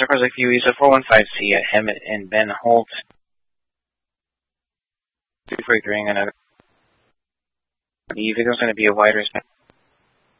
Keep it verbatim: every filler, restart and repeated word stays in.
Circles like you, he's a four one five C at Hemet and Ben Holt. Before agreeing on a... The vehicle's going to be a wider span.